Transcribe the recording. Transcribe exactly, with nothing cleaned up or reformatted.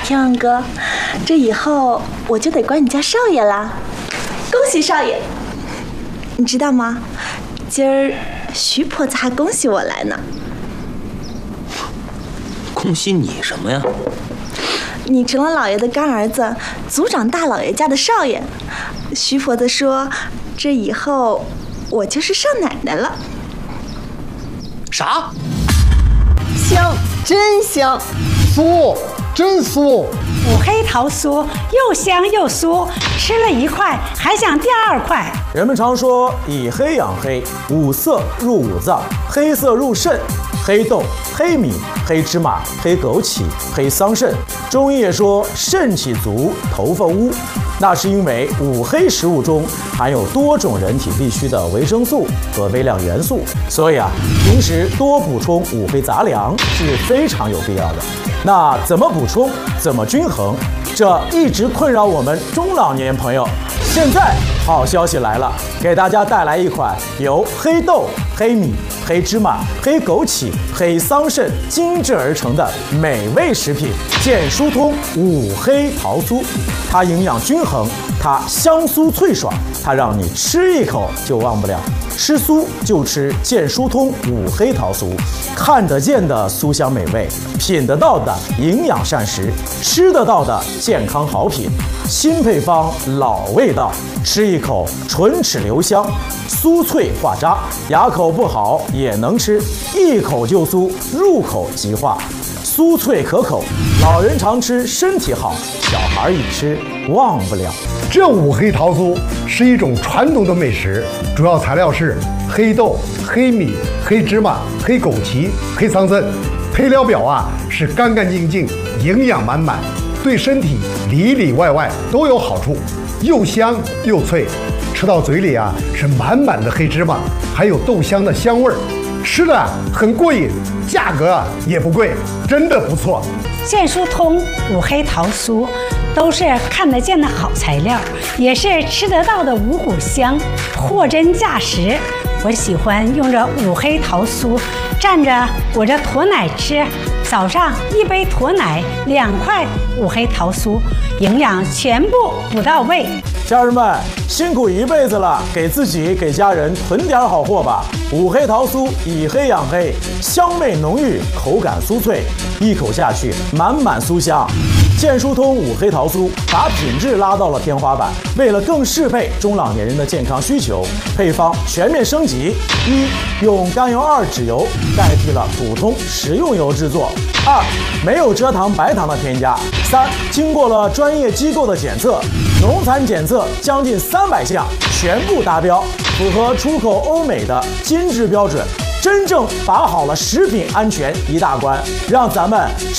天王哥，这以后我就得管你叫少爷啦！恭喜少爷！你知道吗？今儿徐婆子还恭喜我来呢。 恭喜你什么呀？ 你成了老爷的干儿子，族长大老爷家的少爷。徐婆子说，这以后我就是少奶奶了。 啥？ 香，真香！ 酥，真酥！ 五黑桃酥又香又酥，吃了一块还想第二块。 人们常说以黑养黑，五色入五脏，黑色入肾。黑豆、黑米、黑芝麻、黑枸杞、黑桑葚。中医也说肾气足，头发乌，那是因为五黑食物中含有多种人体必需的维生素和微量元素，所以啊，平时多补充五黑杂粮是非常有必要的。那怎么补充？怎么均衡？这一直困扰我们中老年朋友。现在好消息来了，给大家带来一款由黑豆、黑米、黑芝麻、黑枸杞、黑桑葚精制而成的美味食品——健疏通五黑桃酥。它营养均衡，它香酥脆爽，它让你吃一口就忘不了。吃酥就吃健疏通五黑桃酥，看得见的酥香美味，品得到的营养膳食，吃得到的健康好品。新配方，老味道，吃一口唇齿留香，酥脆化渣，牙口不好也能吃，一口就酥，入口即化，酥脆可口，老人常吃身体好，小孩一吃忘不了。 这五黑桃酥是一种传统的美食，主要材料是黑豆、黑米、黑芝麻、黑枸杞、黑桑葚，配料表啊是干干净净，营养满满，对身体里里外外都有好处，又香又脆，吃到嘴里啊是满满的黑芝麻，还有豆香的香味儿，吃的很过瘾，价格啊也不贵，真的不错。 健疏通五黑桃酥都是看得见的好材料，也是吃得到的五谷香，货真价实。我喜欢用这五黑桃酥蘸着我这驼奶吃，早上一杯驼奶，两块五黑桃酥，营养全部补到位。 家人们辛苦一辈子了，给自己给家人囤点好货吧。五黑桃酥以黑养黑，香味浓郁，口感酥脆，一口下去满满酥香。健疏通五黑桃酥把品质拉到了天花板，为了更适配中老年人的健康需求，配方全面升级：一、用甘油二酯油代替了普通食用油制作；二、没有蔗糖、白糖的添加；三、经过了专业机构的检测，农残检测将近三百项，全部达标，符合出口欧美的金质标准。真正把好了食品安全一大关，让咱们